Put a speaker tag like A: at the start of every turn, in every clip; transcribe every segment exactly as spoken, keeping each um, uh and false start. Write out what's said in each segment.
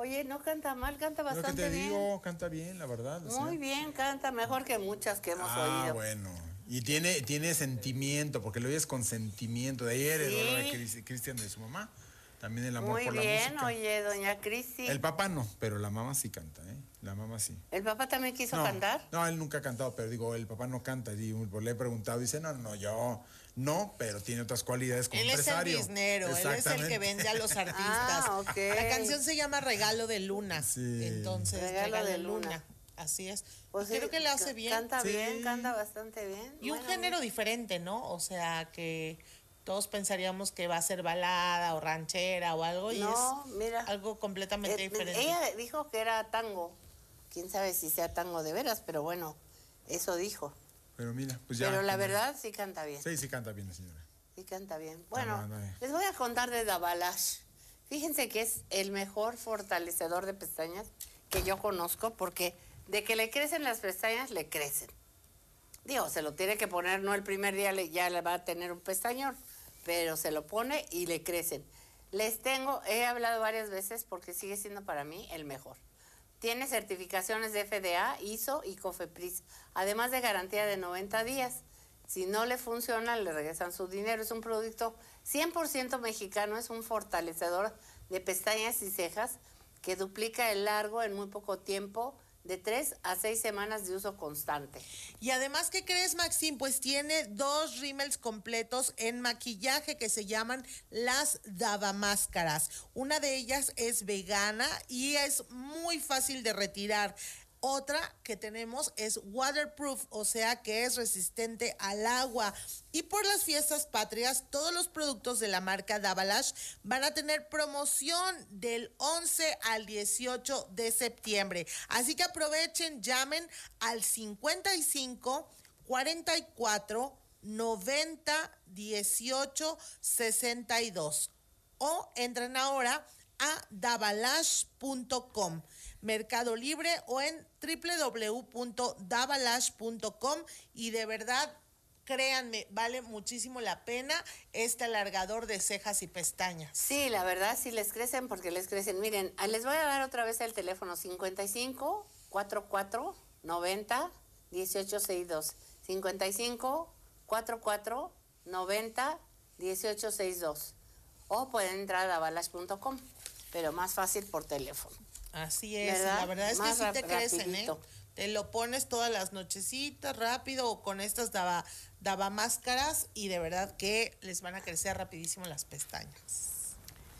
A: Oye, no canta mal, canta
B: Lo que
A: bastante
B: te
A: bien.
B: digo, canta bien, la verdad. o sea.
A: Muy bien, canta mejor que muchas que hemos
B: Ah,
A: oído.
B: bueno. Y tiene, tiene sentimiento, porque lo oyes con sentimiento. De ayer
A: Sí.
B: heredó lo de Cris- Cristian de su mamá. También el amor
A: Muy
B: por
A: bien,
B: la música.
A: oye, doña Cristi.
B: El papá no, pero la mamá sí canta, ¿eh? La mamá sí.
A: ¿El papá también quiso
B: No,
A: cantar?
B: no, él nunca ha cantado, pero digo, el papá no canta. Y pues, le he preguntado, dice, no, no, yo no, pero tiene otras cualidades como
C: Él
B: empresario.
C: es el biznero, él es el que vende a los artistas.
A: Ah, ok.
C: La canción se llama Regalo de Luna.
B: Sí.
C: Entonces,
A: Regalo
C: Regalo,
A: de
C: de Luna.
A: Luna.
C: Así es.
A: Pues
C: Creo
A: sí,
C: que le hace
A: ca-
C: bien.
A: Canta
B: Sí.
A: bien, canta bastante bien.
C: Y un
A: Bueno,
C: género diferente, ¿no? O sea, que todos pensaríamos que va a ser balada o ranchera o algo y
A: no,
C: es
A: mira.
C: algo completamente
A: Eh,
C: diferente.
A: Ella dijo que era tango. Quién sabe si sea tango de veras, pero bueno, eso dijo.
B: Pero mira, pues ya.
A: Pero la
B: como-
A: verdad sí canta bien.
B: Sí, sí canta bien la señora.
A: Sí canta bien. Bueno,
B: Ah, no, no, eh.
A: les voy a contar de Dabalash. Fíjense que es el mejor fortalecedor de pestañas que yo conozco, porque de que le crecen las pestañas, le crecen. Digo, se lo tiene que poner, no el primer día le, ya le va a tener un pestañón, pero se lo pone y le crecen. Les tengo, he hablado varias veces porque sigue siendo para mí el mejor. Tiene certificaciones de F D A, I S O y COFEPRIS, además de garantía de noventa días. Si no le funciona, le regresan su dinero. Es un producto cien por ciento mexicano, es un fortalecedor de pestañas y cejas que duplica el largo en muy poco tiempo, de tres a seis semanas de uso constante.
C: Y además, ¿qué crees, Maxine? Pues tiene dos rímels completos en maquillaje que se llaman las Davamáscaras. Una de ellas es vegana y es muy fácil de retirar. Otra que tenemos es waterproof, o sea que es resistente al agua. Y por las fiestas patrias, todos los productos de la marca Dabalash van a tener promoción del once al dieciocho de septiembre. Así que aprovechen, llamen al cincuenta y cinco, cuarenta y cuatro, noventa, dieciocho, sesenta y dos o entren ahora a dabalash punto com, Mercado Libre o en doble u doble u doble u punto dabalash punto com, y de verdad, créanme, vale muchísimo la pena este alargador de cejas y pestañas.
A: Sí, la verdad, sí les crecen porque les crecen. Miren, ah, les voy a dar otra vez el teléfono cincuenta y cinco, cuarenta y cuatro, noventa, dieciocho sesenta y dos. cincuenta y cinco, cuarenta y cuatro, noventa, dieciocho sesenta y dos. O pueden entrar a dabalash punto com, pero más fácil por teléfono.
C: Así es,
A: ¿verdad?
C: la verdad es
A: Más
C: que sí te
A: rap-
C: crecen,
A: rapidito.
C: ¿eh? Te lo pones todas las nochecitas rápido o con estas daba, daba máscaras y de verdad que les van a crecer rapidísimo las pestañas.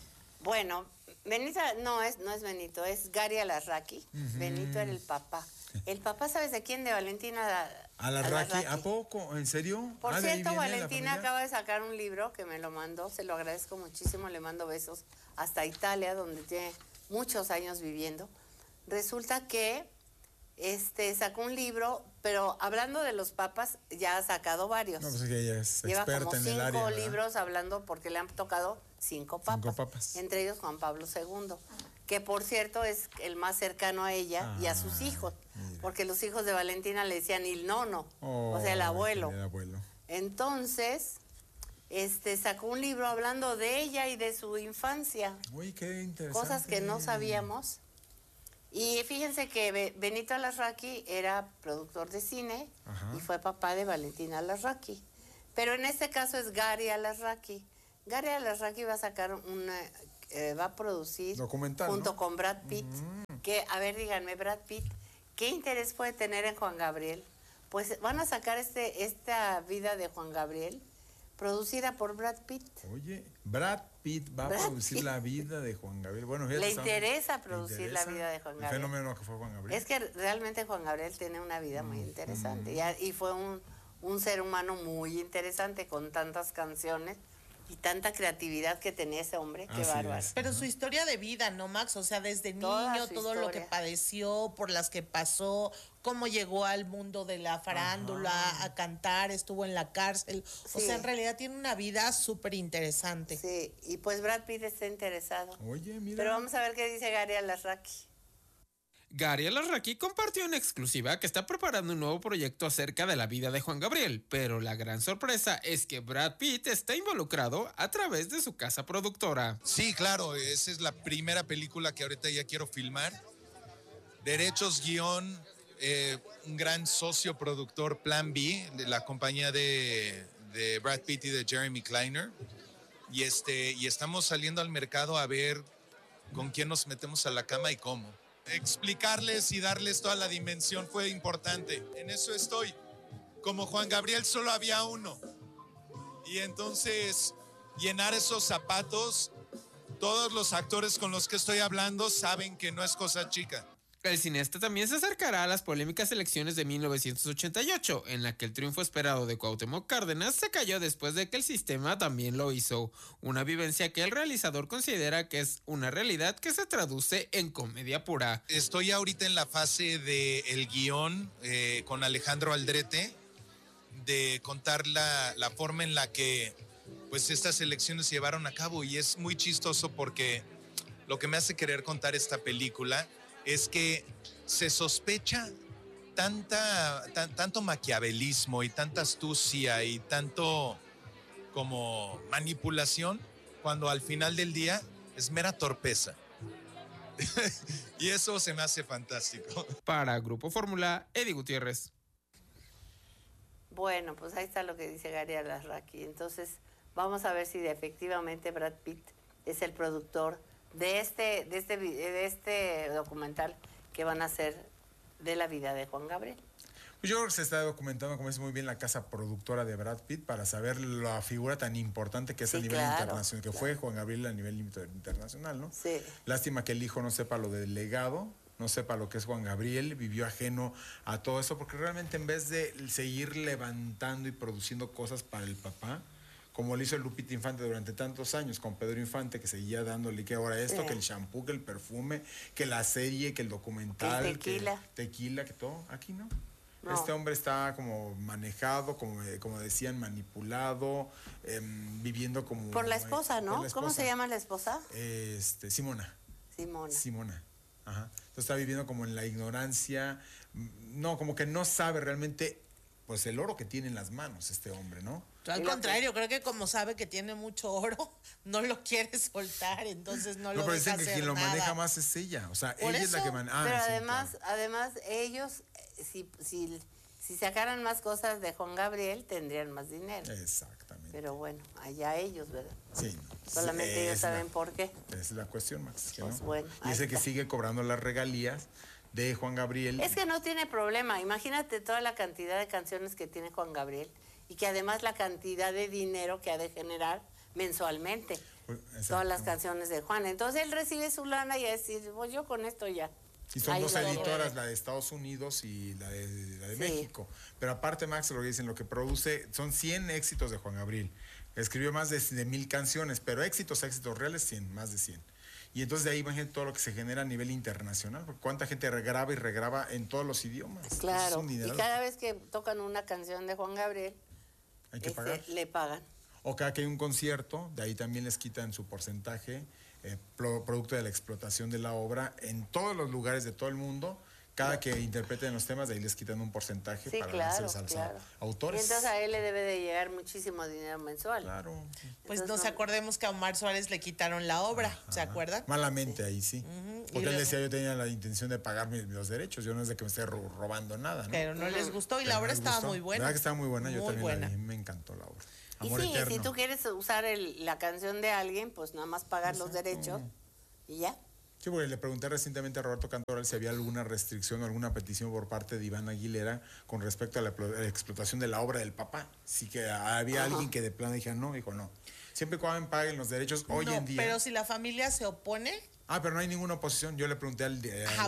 A: Bueno, Benito, no es, no es Benito, es Gary Alarraqui. Uh-huh. Benito era el papá. El papá, ¿sabes de quién? De Valentina
B: Alarraqui. ¿A poco? ¿En serio?
A: Por
B: ah,
A: cierto, Valentina acaba de sacar un libro que me lo mandó, se lo agradezco muchísimo, le mando besos hasta Italia, donde tiene muchos años viviendo. Resulta que este sacó un libro, pero hablando de los papas, ya ha sacado varios.
B: No, pues es que ella es
A: Lleva
B: experta
A: como
B: en
A: cinco
B: el área,
A: libros hablando porque le han tocado cinco papas,
B: cinco papas,
A: entre ellos Juan Pablo segundo, que por cierto es el más cercano a ella ah, y a sus hijos, mira. Porque los hijos de Valentina le decían il nono, oh, o sea, el abuelo.
B: El abuelo.
A: Entonces, este sacó un libro hablando de ella y de su infancia.
B: Uy, qué interesante.
A: Cosas que no sabíamos. Y fíjense que Benito Alarraqui era productor de cine. Ajá. Y fue papá de Valentina Alarraqui. Pero en este caso es Gary Alarraqui. Gary Alarraqui va a sacar una, eh, va a producir
B: documental,
A: junto
B: ¿no?
A: con Brad Pitt. Uh-huh. Que, a ver, díganme, Brad Pitt, ¿qué interés puede tener en Juan Gabriel? Pues van a sacar este, esta vida de Juan Gabriel, producida por Brad Pitt.
B: Oye, Brad Pitt va Brad a producir Pitt. La vida de Juan Gabriel. Bueno,
A: le interesa producir ¿Le interesa la vida de Juan Gabriel.
B: El fenómeno que fue Juan Gabriel.
A: Es que realmente Juan Gabriel tiene una vida muy mm, interesante mm. y, y fue un, un ser humano muy interesante con tantas canciones y tanta creatividad que tenía ese hombre, qué bárbaro.
C: Es. Pero su historia de vida, ¿no, Max? O sea, desde Toda niño, todo historia. Lo que padeció, por las que pasó, cómo llegó al mundo de la farándula, Ajá. a cantar, estuvo en la cárcel. Sí. O sea, en realidad tiene una vida súper interesante.
A: Sí, y pues Brad Pitt está interesado.
B: Oye, mira.
A: Pero vamos a ver qué dice Gary Alarraqui.
D: Gary Alarraqui compartió en exclusiva que está preparando un nuevo proyecto acerca de la vida de Juan Gabriel, pero la gran sorpresa es que Brad Pitt está involucrado a través de su casa productora.
E: Sí, claro, esa es la primera película que ahorita ya quiero filmar. Derechos, guión, eh, un gran socio productor, Plan B, de la compañía de, de Brad Pitt y de Jeremy Kleiner. Y, este, y estamos saliendo al mercado a ver con quién nos metemos a la cama y cómo. Explicarles y darles toda la dimensión fue importante. En eso estoy. Como Juan Gabriel solo había uno. Y entonces llenar esos zapatos, todos los actores con los que estoy hablando saben que no es cosa chica.
D: El cineasta también se acercará a las polémicas elecciones de mil novecientos ochenta y ocho, en la que el triunfo esperado de Cuauhtémoc Cárdenas se cayó después de que el sistema también lo hizo. Una vivencia que el realizador considera que es una realidad que se traduce en comedia pura.
E: Estoy ahorita en la fase del guión eh, con Alejandro Aldrete, de contar la, la forma en la que pues, estas elecciones se llevaron a cabo. Y es muy chistoso porque lo que me hace querer contar esta película es que se sospecha tanta, tan, tanto maquiavelismo y tanta astucia y tanto como manipulación, cuando al final del día es mera torpeza. Y eso se me hace fantástico.
D: Para Grupo Fórmula, Eddie Gutiérrez.
A: Bueno, pues ahí está lo que dice Gary Alarraqui. Entonces, vamos a ver si efectivamente Brad Pitt es el productor de este, de este, de este documental que van a hacer de la vida de Juan Gabriel.
B: Pues yo creo que se está documentando, como es muy bien, la casa productora de Brad Pitt para saber la figura tan importante que es
A: Sí,
B: a nivel
A: claro,
B: internacional, que
A: claro.
B: fue Juan Gabriel a nivel inter- internacional, ¿no?
A: Sí.
B: Lástima que el hijo no sepa lo del legado, no sepa lo que es Juan Gabriel, vivió ajeno a todo eso, porque realmente en vez de seguir levantando y produciendo cosas para el papá, como lo hizo el Lupita Infante durante tantos años con Pedro Infante, que seguía dándole que ahora esto,
A: Sí.
B: que el shampoo, que el perfume, que la serie, que el documental,
A: El tequila.
B: que tequila, que todo, aquí no.
A: No.
B: Este hombre está como manejado, como, como decían, manipulado, eh, viviendo como...
A: Por la esposa, ¿no?
B: por la
A: ¿Cómo
B: esposa.
A: se llama la esposa?
B: Este, Simona.
A: Simona.
B: Simona. Ajá. Entonces está viviendo como en la ignorancia, mm, no, como que no sabe realmente, pues el oro que tiene en las manos este hombre, ¿no?
C: Al
A: Y la-
C: contrario, creo que como sabe que tiene mucho oro, no lo quiere soltar, entonces no,
B: No,
C: lo
B: pero
C: deja
B: dicen que
C: hacer
B: quien lo
C: nada.
B: maneja más es ella, o sea,
C: Por
B: ella es la
C: eso,
B: que maneja.
A: Pero además, además ellos, eh, si, si, si sacaran más cosas de Juan Gabriel, tendrían más dinero.
B: Exactamente.
A: Pero bueno, allá ellos, ¿verdad?
B: Sí.
A: Solamente ellos
B: es
A: saben
B: la-
A: por qué.
B: Esa es la cuestión, Max. que
A: Pues
B: no.
A: bueno,
B: y es
A: ahí
B: el que
A: está.
B: sigue cobrando las regalías de Juan Gabriel.
A: Es que no tiene problema. Imagínate toda la cantidad de canciones que tiene Juan Gabriel y que además la cantidad de dinero que ha de generar mensualmente.
B: Pues, exacto.
A: Todas las canciones de Juan. Entonces él recibe su lana y es decir, pues yo con esto ya.
B: Y son
A: Ahí
B: dos
A: lo
B: editoras,
A: dejo.
B: la de Estados Unidos y la de, la de
A: Sí.
B: México. Pero aparte, Max, lo que dicen, lo que produce son cien éxitos de Juan Gabriel. Escribió más de, de mil canciones, pero éxitos, éxitos reales, cien, más de cien. Y entonces de ahí imagínate todo lo que se genera a nivel internacional, porque cuánta gente regraba y regraba en todos los idiomas. Eso es
A: Claro.
B: un
A: Y
B: dineral.
A: cada vez que tocan una canción de Juan Gabriel,
B: Hay que
A: este,
B: pagar.
A: le pagan.
B: O cada que hay un concierto, de ahí también les quitan su porcentaje, eh, pro- producto de la explotación de la obra en todos los lugares de todo el mundo. Cada que interpreten los temas, de ahí les quitan un porcentaje
A: Sí,
B: para
A: claro,
B: dárselos a los
A: claro.
B: autores.
A: Y entonces a él le debe de llegar muchísimo dinero mensual.
B: Claro.
C: Pues
A: Entonces,
C: nos
A: no-
C: acordemos que a Omar Suárez le quitaron la obra, ¿se acuerdan?
B: Malamente ahí sí.
C: y
B: Porque él
C: luego-
B: decía, yo tenía la intención de pagar mis- los derechos, yo no es de que me esté ro- robando nada, ¿no?
C: Pero no les gustó y
B: Pero
C: la
B: no
C: obra
B: les
C: estaba
B: gustó.
C: muy buena.
B: ¿Verdad que estaba muy buena? Yo
C: Muy
B: también
C: buena.
B: la vi, me encantó la obra.
A: Y
B: Amor
A: sí,
B: eterno.
A: si tú quieres usar el- la canción de alguien, pues nada más pagar los derechos y ya.
B: Sí, porque le pregunté recientemente a Roberto Cantoral si había alguna restricción o alguna petición por parte de Iván Aguilera con respecto a la, plo- a la explotación de la obra del papá. Sí que había
A: Ajá.
B: alguien que de plano dije, no, dijo no. Siempre y cuando paguen los derechos hoy
C: No,
B: en día.
C: pero si la familia se opone,
B: Ah, pero no hay ninguna oposición. Yo le pregunté al, al
C: Ajá,